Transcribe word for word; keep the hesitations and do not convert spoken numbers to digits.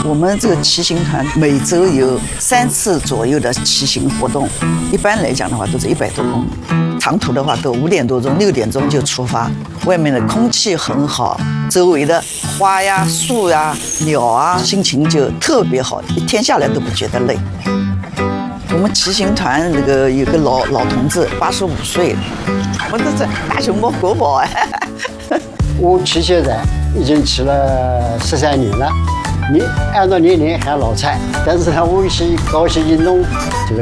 我们这个骑行团每周有三次左右的骑行活动，一般来讲的话都是一百多公里，长途的话都五点多钟、六点钟就出发。外面的空气很好，周围的花呀、树呀、鸟啊，心情就特别好，一天下来都不觉得累。我们骑行团那个有个老老同志，八十五岁，我这是大熊猫国宝哎。 我骑现在已经骑了十三年了。你按照年龄还老菜，但是呢，我一些搞一些运动，这个